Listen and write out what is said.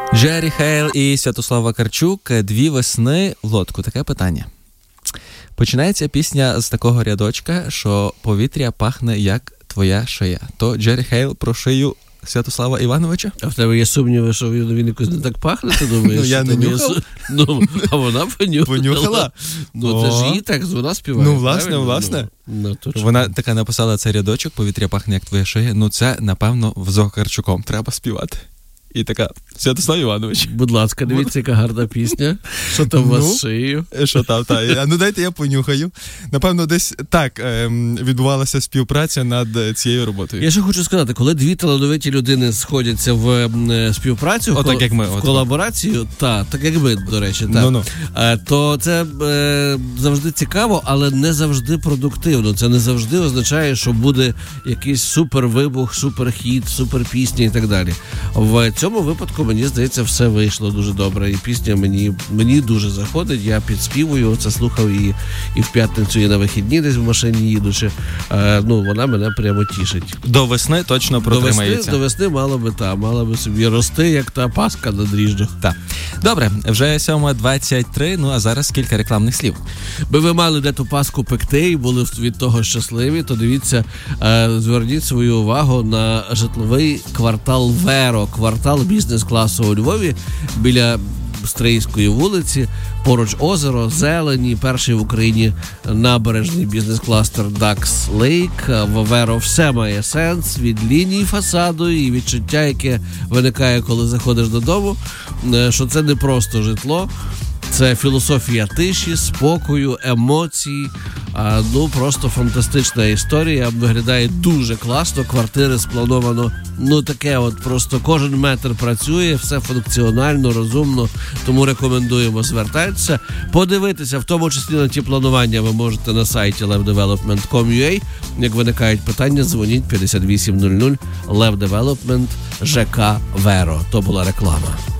Джері Хейл і Святослав Вакарчук «Дві весни в лодку». Таке питання. Починається пісня з такого рядочка, що повітря пахне як твоя шия. То Джері Хейл про шию Святослава Івановича? А в тебе є сумніви, що він якось не так пахне, ти думаєш? Ну, я не нюхав. А вона Понюхала? Ну, це ж її так, вона співає. Ну, власне. Вона така написала цей рядочок, повітря пахне як твоя шия. Ну, це, напевно, з Вакарчуком треба співати. І така, Святослав Іванович. Будь ласка, дивіться, яка гарна пісня. Що там у вас з шиєю? Що там, так. Ну, дайте я понюхаю. Напевно, десь так відбувалася співпраця над цією роботою. Я ще хочу сказати, коли дві талановиті людини сходяться в співпрацю, так, як ми, в колаборацію, так як ми, до речі, то це завжди цікаво, але не завжди продуктивно. Це не завжди означає, що буде якийсь супервибух, суперхіт, суперпісня і так далі. В цьому випадку, мені здається, все вийшло дуже добре. І пісня мені дуже заходить. Я підспівую, це слухав і в п'ятницю, і на вихідні десь в машині їдучи. Вона мене прямо тішить. До весни точно протримається. До весни мала би собі рости, як та паска на дріжджах. Так. Добре, вже 7:23, ну а зараз кілька рекламних слів. Би ви мали де ту паску пекти і були від того щасливі, то дивіться, зверніть свою увагу на житловий квартал Веро, квартал бізнес-класу у Львові, біля Стрийської вулиці, поруч озеро, зелені, перший в Україні набережний бізнес-кластер Ducks Lake. В Веро все має сенс, від лінії фасаду і відчуття, яке виникає, коли заходиш додому, що це не просто житло, це філософія тиші, спокою, емоцій. Просто фантастична історія. Виглядає дуже класно. Квартири сплановано, таке просто кожен метр працює, все функціонально, розумно. Тому рекомендуємо звертатися. Подивитися, в тому числі на ті планування ви можете на сайті levdevelopment.com.ua. Як виникають питання, дзвоніть 5800 Lev Development ЖК Веро. То була реклама.